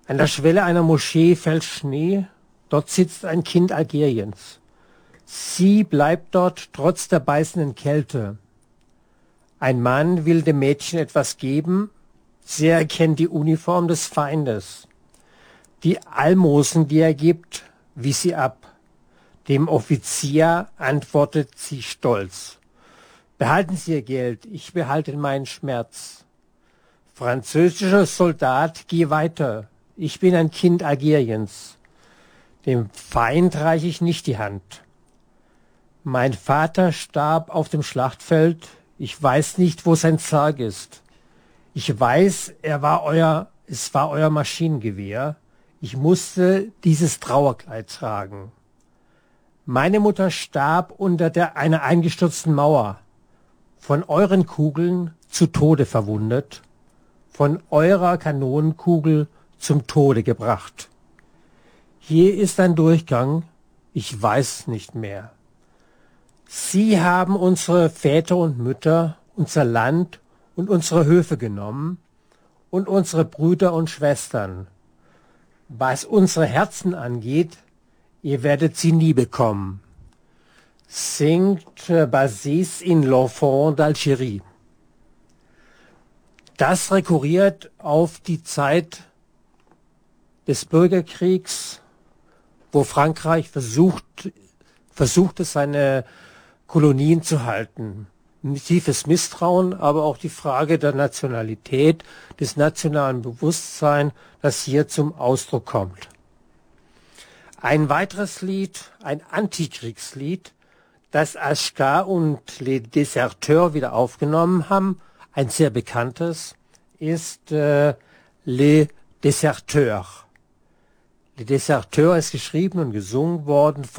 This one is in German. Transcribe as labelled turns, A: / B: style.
A: An der Schwelle einer Moschee fällt Schnee, dort sitzt ein Kind Algeriens. Sie bleibt dort trotz der beißenden Kälte. Ein Mann will dem Mädchen etwas geben, sie erkennt die Uniform des Feindes. Die Almosen, die er gibt, wies sie ab. Dem Offizier antwortet sie stolz: Behalten Sie Ihr Geld, ich behalte meinen Schmerz. Französischer Soldat, geh weiter, ich bin ein Kind Algeriens. Dem Feind reiche ich nicht die Hand. Mein Vater starb auf dem Schlachtfeld, ich weiß nicht, wo sein Sarg ist. Ich weiß, es war euer Maschinengewehr. Ich musste dieses Trauerkleid tragen. Meine Mutter starb unter einer eingestürzten Mauer. Von euren Kugeln zu Tode verwundet, von eurer Kanonenkugel zum Tode gebracht. Hier ist ein Durchgang, ich weiß nicht mehr. Sie haben unsere Väter und Mütter, unser Land und unsere Höfe genommen und unsere Brüder und Schwestern. Was unsere Herzen angeht, ihr werdet sie nie bekommen. Singt Bazis in L'Enfant d'Algérie. Das rekurriert auf die Zeit des Bürgerkriegs, wo Frankreich versuchte, seine Kolonien zu halten. Ein tiefes Misstrauen, aber auch die Frage der Nationalität, des nationalen Bewusstseins, das hier zum Ausdruck kommt. Ein weiteres Lied, ein Antikriegslied, das Ashka und Les Deserteurs wieder aufgenommen haben, ein sehr bekanntes, ist Les Deserteurs. Les Deserteurs ist geschrieben und gesungen worden